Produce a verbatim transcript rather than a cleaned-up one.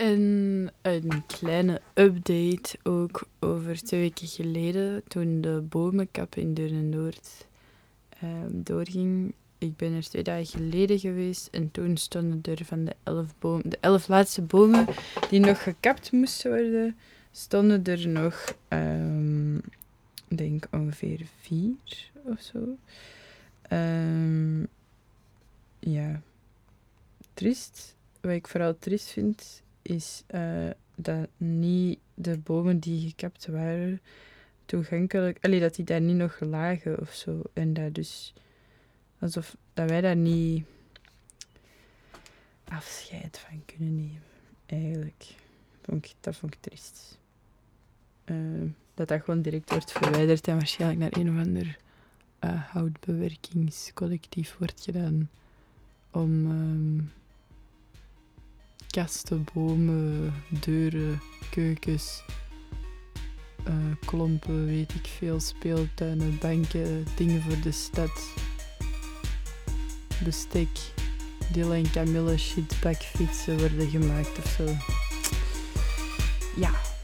En een kleine update ook over twee weken geleden, toen de bomenkap in Deurne-Noord uh, doorging. Ik ben er twee dagen geleden geweest en toen stonden er van de elf, bomen, de elf laatste bomen die nog gekapt moesten worden, stonden er nog, um, ik denk ongeveer vier of zo. Um, ja, triest. Wat ik vooral triest vind, is uh, dat niet de bomen die gekapt waren toegankelijk... Allee, dat die daar niet nog lagen of zo. En dat dus... Alsof dat wij daar niet afscheid van kunnen nemen, eigenlijk. Vond ik, dat vond ik triest. Uh, dat dat gewoon direct wordt verwijderd en waarschijnlijk naar een of ander uh, houtbewerkingscollectief wordt gedaan. Om... Um, kasten, bomen, deuren, keukens, uh, klompen, weet ik veel, speeltuinen, banken, dingen voor de stad, bestek, Dylan Camille shit, bakfietsen worden gemaakt of zo. Ja.